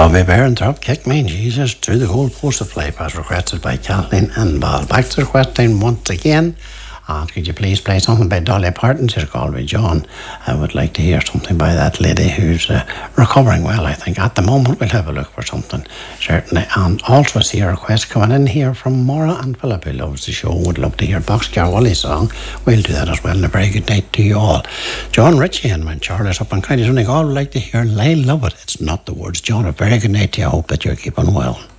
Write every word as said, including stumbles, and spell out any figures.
Bobby Bear and drop kick me, Jesus, through the goal post of play pass requested by Kathleen and Ball. Back to the question once again. And could you please play something by Dolly Parton? She's called by John. I would like to hear something by that lady who's uh, recovering well, I think. At the moment, we'll have a look for something, certainly. And also I see a request coming in here from Maura and Philip, who loves the show, would love to hear Boxcar Wally song. We'll do that as well. And a very good night to you all. John Ritchie and when Charlotte's up on County Donegal would like to hear I Love It. It's not the words. John, a very good night to you. I hope that you're keeping well.